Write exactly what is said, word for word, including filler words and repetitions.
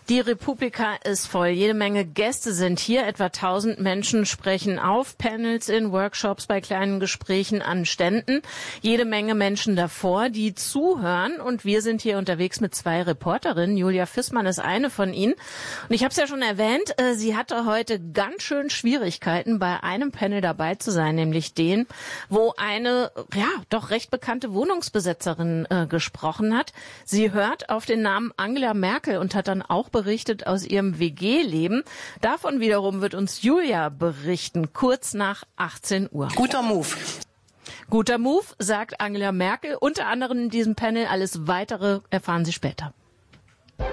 Die Republika ist voll. Jede Menge Gäste sind hier. Etwa tausend Menschen sprechen auf Panels, in Workshops, bei kleinen Gesprächen an Ständen. Jede Menge Menschen davor, die zuhören. Und wir sind hier unterwegs mit zwei Reporterinnen. Julia Fissmann ist eine von ihnen. Und ich habe es ja schon erwähnt, sie hatte heute ganz schön Schwierigkeiten, bei einem Panel dabei zu sein, nämlich den, wo eine ja doch recht bekannte Wohnungsbesetzerin äh, gesprochen hat. Sie hört auf den Namen Angela Merkel und hat dann auch berichtet aus ihrem W G-Leben. Davon wiederum wird uns Julia berichten, kurz nach achtzehn Uhr. Guter Move. Guter Move, sagt Angela Merkel, unter anderem in diesem Panel. Alles Weitere erfahren Sie später.